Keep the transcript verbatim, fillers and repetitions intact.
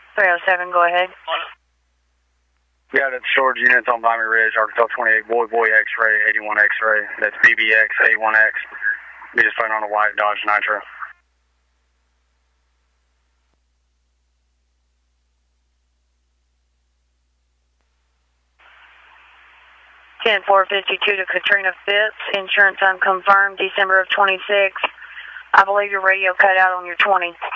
three oh seven, go ahead. Yeah, that's storage units on Vimy Ridge, Arkansas twenty-eight, Boy Boy X-ray, eighty-one X-ray. That's B B X, eighty-one X. Be just putting on a white Dodge Nitro. ten four fifty-two to Katrina Phipps, insurance unconfirmed, December of twenty-six. I believe your radio cut out on your twenty.